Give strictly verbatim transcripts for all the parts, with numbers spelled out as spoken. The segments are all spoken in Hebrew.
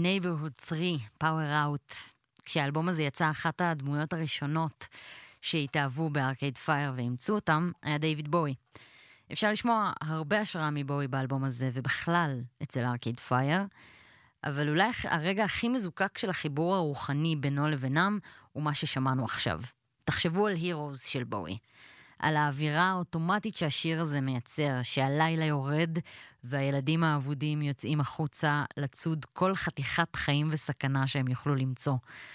Neighborhood שלוש, Power Out. כשהאלבום הזה יצא, אחת הדמויות הראשונות שהתאהבו בארקייד פייר ואימצו אותם, היה דיוויד בואי. אפשר לשמוע הרבה השראה מבואי באלבום הזה, ובכלל אצל ארקייד פייר, אבל אולי הרגע הכי מזוקק של החיבור הרוחני בינו לבינם, הוא מה ששמענו עכשיו. תחשבו על Heroes של בואי. על האווירה האוטומטית שהשיר הזה מייצר, שהלילה יורד והילדים האבודים יוצאים החוצה לצוד כל חתיכת חיים וסכנה שהם יוכלו למצוא.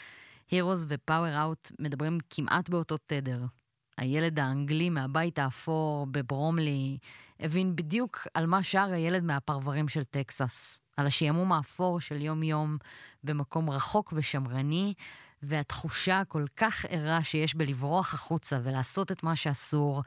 Heroes ו-Power Out מדברים כמעט באותו תדר. הילד האנגלי מהבית האפור בברומלי הבין בדיוק על מה שר הילד מהפרברים של טקסס. על השעמום האפור של יום יום במקום רחוק ושמרני, והתחושה כל כך ערה שיש בלברוח החוצה ולעשות את מה שאסור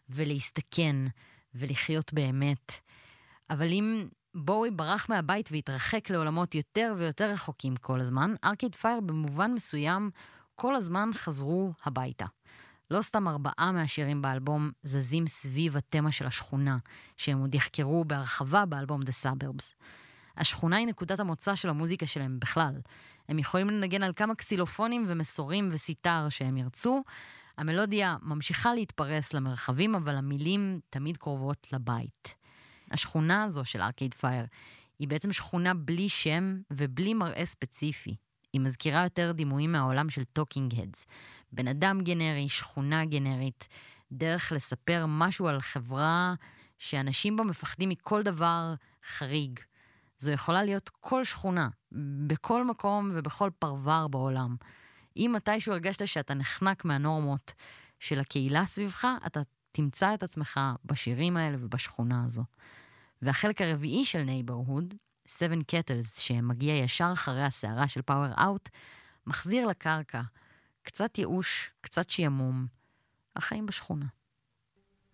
ולהסתכן ולחיות באמת. אבל אם בואי ברח מהבית והתרחק לעולמות יותר ויותר רחוקים כל הזמן, ארקייד פייר במובן מסוים כל הזמן חזרו הביתה. לא סתם ארבעה מהשירים באלבום זזים סביב התמה של השכונה, שהם עוד יחקרו בהרחבה באלבום The Suburbs. השכונה היא נקודת המוצא של המוזיקה שלהם בכלל. הם יכולים לנגן על כמה קסילופונים ומסורים וסיטר שהם ירצו. המלודיה ממשיכה להתפרס למרחבים, אבל המילים תמיד קרובות לבית. השכונה הזו של ארקייד פייר היא בעצם שכונה בלי שם ובלי מראה ספציפי. היא מזכירה יותר דימויים מהעולם של טוקינג הדס. בן אדם גנרי, שכונה גנרית, דרך לספר משהו על חברה שאנשים בה מפחדים מכל דבר חריג. זו יכולה להיות כל שכונה, בכל מקום ובכל פרבר בעולם. אם מתישהו הרגשת שאתה נחנק מהנורמות של הקהילה סביבך, אתה תמצא את עצמך בשירים האלה ובשכונה הזו. והחלק הרביעי של Neighborhood, Seven Kettles, שמגיע ישר אחרי הסערה של Power Out, מחזיר לקרקע קצת ייאוש, קצת שימום, החיים בשכונה.